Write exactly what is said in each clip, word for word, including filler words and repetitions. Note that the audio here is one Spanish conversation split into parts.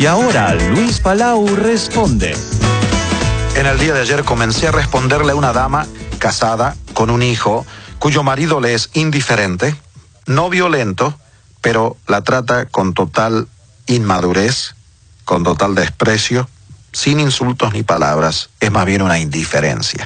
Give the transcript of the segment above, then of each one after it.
Y ahora Luis Palau responde. En el día de ayer comencé a responderle a una dama casada con un hijo cuyo marido le es indiferente, no violento, pero la trata con total inmadurez, con total desprecio, sin insultos ni palabras, es más bien una indiferencia.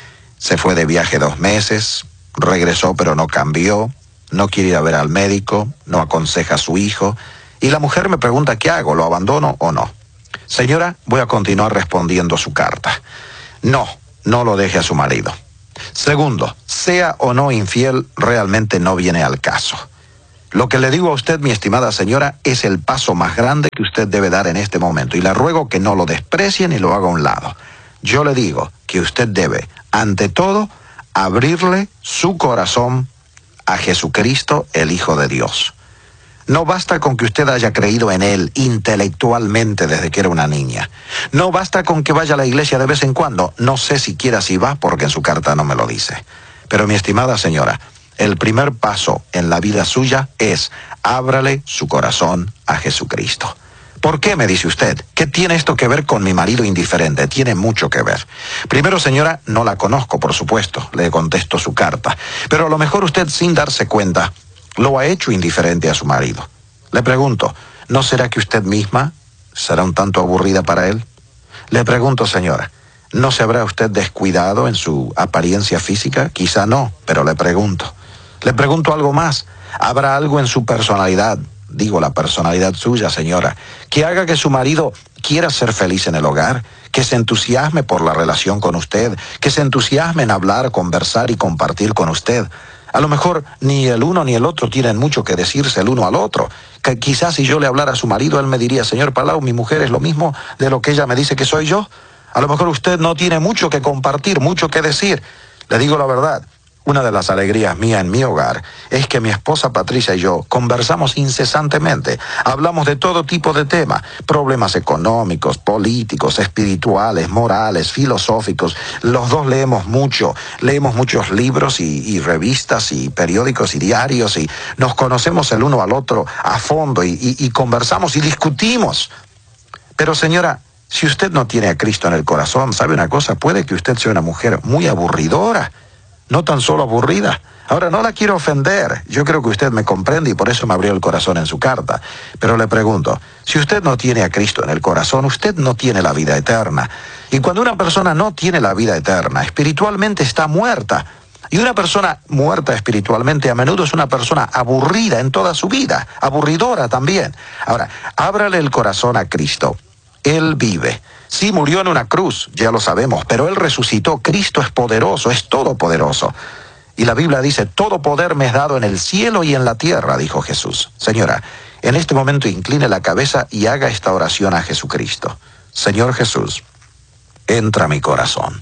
Se fue de viaje dos meses, regresó pero no cambió, no quiere ir a ver al médico, no aconseja a su hijo, y la mujer me pregunta qué hago, ¿lo abandono o no? Señora, voy a continuar respondiendo su carta. No, no lo deje a su marido. Segundo, sea o no infiel, realmente no viene al caso. Lo que le digo a usted, mi estimada señora, es el paso más grande que usted debe dar en este momento, y le ruego que no lo desprecie ni lo haga a un lado. Yo le digo que usted debe, ante todo, abrirle su corazón a Jesucristo, el Hijo de Dios. No basta con que usted haya creído en Él intelectualmente desde que era una niña. No basta con que vaya a la iglesia de vez en cuando. No sé siquiera si va, porque en su carta no me lo dice. Pero mi estimada señora, el primer paso en la vida suya es ábrale su corazón a Jesucristo. ¿Por qué, me dice usted? ¿Qué tiene esto que ver con mi marido indiferente? Tiene mucho que ver. Primero, señora, no la conozco, por supuesto. Le contesto su carta. Pero a lo mejor usted, sin darse cuenta, lo ha hecho indiferente a su marido. Le pregunto, ¿no será que usted misma será un tanto aburrida para él? Le pregunto, señora, ¿no se habrá usted descuidado en su apariencia física? Quizá no, pero le pregunto. Le pregunto algo más. ¿Habrá algo en su personalidad, digo la personalidad suya, señora, que haga que su marido quiera ser feliz en el hogar, que se entusiasme por la relación con usted, que se entusiasme en hablar, conversar y compartir con usted? A lo mejor ni el uno ni el otro tienen mucho que decirse el uno al otro. Que quizás si yo le hablara a su marido, él me diría, señor Palau, mi mujer es lo mismo de lo que ella me dice que soy yo. A lo mejor usted no tiene mucho que compartir, mucho que decir. Le digo la verdad. Una de las alegrías mías en mi hogar es que mi esposa Patricia y yo conversamos incesantemente. Hablamos de todo tipo de temas, problemas económicos, políticos, espirituales, morales, filosóficos. Los dos leemos mucho, leemos muchos libros y, y revistas y periódicos y diarios, y nos conocemos el uno al otro a fondo y, y, y conversamos y discutimos. Pero señora, si usted no tiene a Cristo en el corazón, ¿sabe una cosa? Puede que usted sea una mujer muy aburridora. No tan solo aburrida. Ahora, no la quiero ofender. Yo creo que usted me comprende y por eso me abrió el corazón en su carta. Pero le pregunto, si usted no tiene a Cristo en el corazón, usted no tiene la vida eterna. Y cuando una persona no tiene la vida eterna, espiritualmente está muerta. Y una persona muerta espiritualmente a menudo es una persona aburrida en toda su vida, aburridora también. Ahora, ábrale el corazón a Cristo. Él vive. Sí, murió en una cruz, ya lo sabemos, pero Él resucitó. Cristo es poderoso, es todopoderoso. Y la Biblia dice, todo poder me es dado en el cielo y en la tierra, dijo Jesús. Señora, en este momento incline la cabeza y haga esta oración a Jesucristo. Señor Jesús, entra a mi corazón.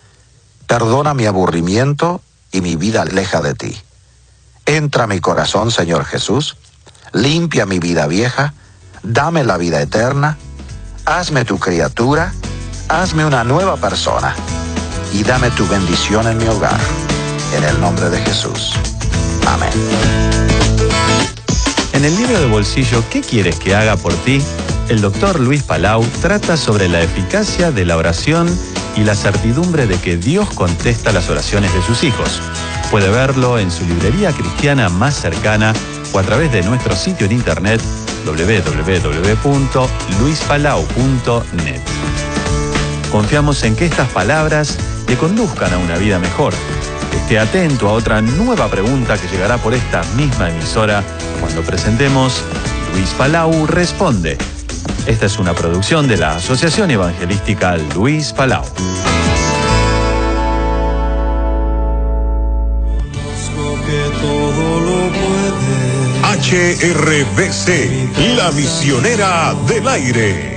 Perdona mi aburrimiento y mi vida aleja de ti. Entra a mi corazón, Señor Jesús. Limpia mi vida vieja. Dame la vida eterna. Hazme tu criatura, hazme una nueva persona y dame tu bendición en mi hogar. En el nombre de Jesús. Amén. En el libro de bolsillo ¿Qué quieres que haga por ti?, el doctor Luis Palau trata sobre la eficacia de la oración y la certidumbre de que Dios contesta las oraciones de sus hijos. Puede verlo en su librería cristiana más cercana o a través de nuestro sitio en internet doble u doble u doble u punto luis palau punto net. Confiamos en que estas palabras le conduzcan a una vida mejor. Esté atento a otra nueva pregunta que llegará por esta misma emisora cuando presentemos Luis Palau Responde. Esta es una producción de la Asociación Evangelística Luis Palau. H R B C, la misionera del aire.